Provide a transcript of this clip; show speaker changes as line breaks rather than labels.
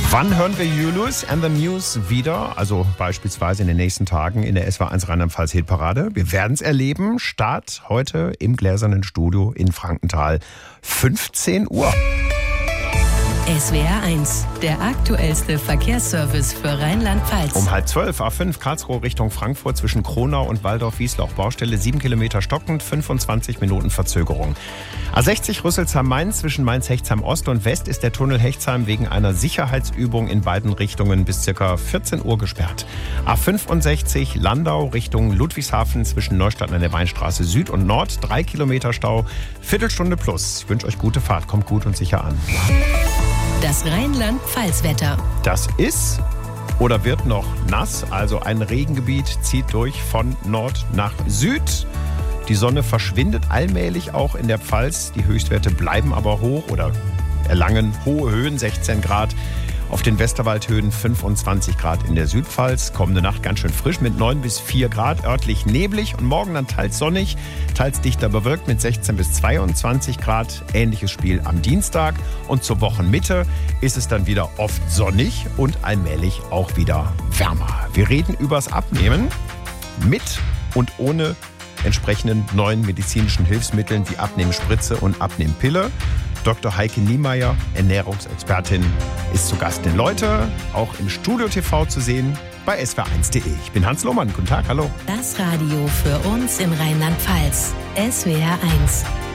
Wann hören wir Julius and the News wieder? Also beispielsweise in den nächsten Tagen in der SWR1 Rheinland-Pfalz Hitparade. Wir werden es erleben. Start heute im Gläsernen Studio in Frankenthal. 15 Uhr.
SWR1, der aktuellste Verkehrsservice für Rheinland-Pfalz.
Um 11:30 A5 Karlsruhe Richtung Frankfurt zwischen Kronau und Waldorf-Wiesloch. Baustelle 7 Kilometer stockend, 25 Minuten Verzögerung. A60 Rüsselsheim-Mainz zwischen Mainz-Hechtsheim Ost und West ist der Tunnel Hechtsheim wegen einer Sicherheitsübung in beiden Richtungen bis ca. 14 Uhr gesperrt. A65 Landau Richtung Ludwigshafen zwischen Neustadt an der Weinstraße Süd und Nord. 3 Kilometer Stau, Viertelstunde plus. Ich wünsche euch gute Fahrt, kommt gut und sicher an.
Das Rheinland-Pfalz-Wetter.
Das ist oder wird noch nass, also ein Regengebiet zieht durch von Nord nach Süd. Die Sonne verschwindet allmählich auch in der Pfalz. Die Höchstwerte bleiben aber hoch oder erlangen hohe Höhen, 16 Grad. Auf den Westerwaldhöhen 25 Grad in der Südpfalz. Kommende Nacht ganz schön frisch mit 9 bis 4 Grad, örtlich neblig und morgen dann teils sonnig, teils dichter bewölkt mit 16 bis 22 Grad. Ähnliches Spiel am Dienstag. Und zur Wochenmitte ist es dann wieder oft sonnig und allmählich auch wieder wärmer. Wir reden übers Abnehmen mit und ohne entsprechenden neuen medizinischen Hilfsmitteln wie Abnehmspritze und Abnehmpille. Dr. Heike Niemeyer, Ernährungsexpertin, ist zu Gast in Leute, auch im Studio TV zu sehen bei swr1.de. Ich bin Hans Lohmann. Guten Tag, hallo.
Das Radio für uns in Rheinland-Pfalz. SWR1.